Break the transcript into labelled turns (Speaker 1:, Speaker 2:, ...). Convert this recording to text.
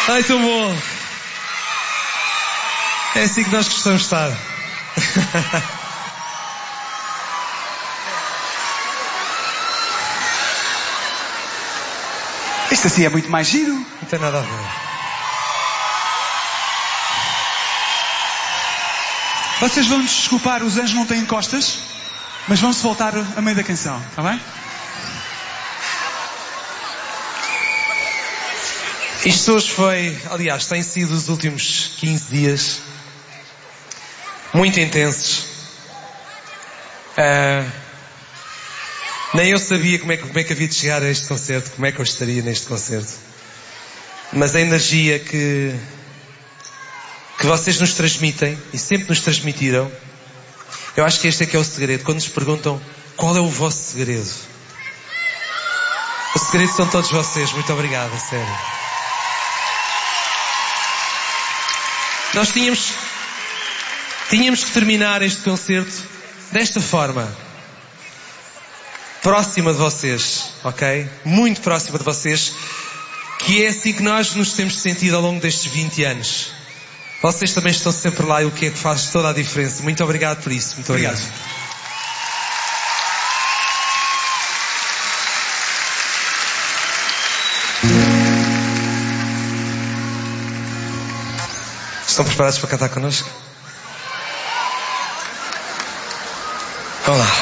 Speaker 1: Ai, tão bom. É assim que nós gostamos de estar.
Speaker 2: Isto assim é muito mais giro.
Speaker 1: Não tem nada a ver.
Speaker 2: Vocês vão-nos desculpar, os anjos não têm costas, mas vão-se voltar a meio da canção, está bem?
Speaker 1: Isto hoje foi, aliás, tem sido os últimos 15 dias muito intensos. Nem eu sabia como é que havia de chegar a este concerto, como é que eu estaria neste concerto. Mas a energia que vocês nos transmitem, e sempre nos transmitiram, eu acho que este é que é o segredo. Quando nos perguntam qual é o vosso segredo, o segredo são todos vocês. Muito obrigado, a sério. Nós tínhamos que terminar este concerto desta forma. Próxima de vocês, ok? Muito próxima de vocês. Que é assim que nós nos temos sentido ao longo destes 20 anos. Vocês também estão sempre lá e o que é que faz toda a diferença. Muito obrigado por isso. Muito obrigado. Estão preparados para cantar connosco? Vamos lá.